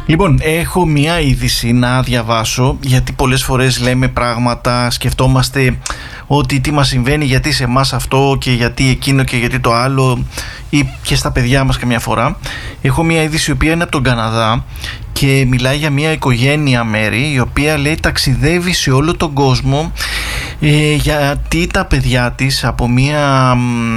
Λοιπόν, έχω μία είδηση να διαβάσω, γιατί πολλές φορές λέμε πράγματα, σκεφτόμαστε ότι τι μας συμβαίνει, γιατί σε εμάς αυτό και γιατί εκείνο και γιατί το άλλο, ή και στα παιδιά μας καμιά φορά. Έχω μία είδηση η οποία είναι από τον Καναδά και μιλάει για μία οικογένεια Μέρη, η οποία λέει ταξιδεύει σε όλο τον κόσμο γιατί τα παιδιά της από μία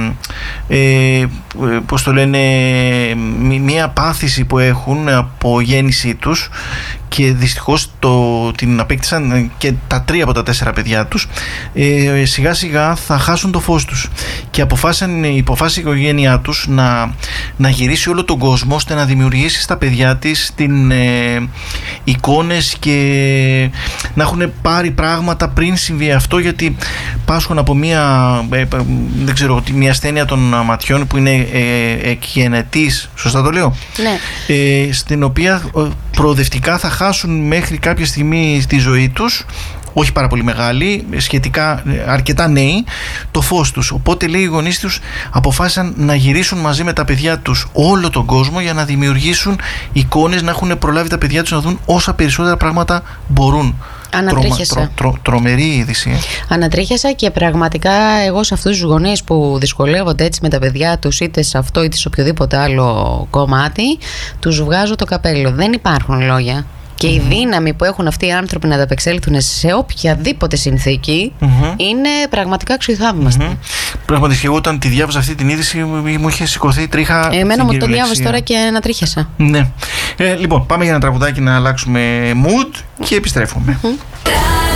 πώς το λένε, μία πάθηση που έχουν από γέννησή τους, και δυστυχώς την απέκτησαν και τα 3 από τα 4 παιδιά τους, σιγά σιγά θα χάσουν το φως τους, και αποφάσισαν η οικογένειά τους να γυρίσει όλο τον κόσμο ώστε να δημιουργήσει στα παιδιά της εικόνες και να έχουν πάρει πράγματα πριν συμβεί αυτό, γιατί πάσχουν από μια ασθένεια των ματιών που είναι εκγενετής, σωστά το λέω? Ναι. Στην οποία προοδευτικά θα χάσουν μέχρι κάποια στιγμή στη ζωή τους, όχι πάρα πολύ μεγάλη, σχετικά αρκετά νέοι, το φως τους. Οπότε λέει οι γονείς τους αποφάσισαν να γυρίσουν μαζί με τα παιδιά τους όλο τον κόσμο για να δημιουργήσουν εικόνες, να έχουν προλάβει τα παιδιά τους να δουν όσα περισσότερα πράγματα μπορούν. Ανατρίχιασα. Τρομερή είδηση. Ανατρίχιασα, και πραγματικά εγώ σε αυτούς τους γονείς που δυσκολεύονται έτσι με τα παιδιά τους, είτε σε αυτό είτε σε οποιοδήποτε άλλο κομμάτι, τους βγάζω το καπέλο. Δεν υπάρχουν λόγια. Και η δύναμη που έχουν αυτοί οι άνθρωποι να ανταπεξέλθουν σε οποιαδήποτε συνθήκη είναι πραγματικά αξιοθαύμαστη. Πραγματικά, εγώ όταν τη διάβαζα αυτή την είδηση μου είχε σηκωθεί τρίχα. Εμένα μου το διάβασε τώρα και ανατρίχιασα. Ναι. Λοιπόν, πάμε για ένα τραγουδάκι να αλλάξουμε mood και επιστρέφουμε.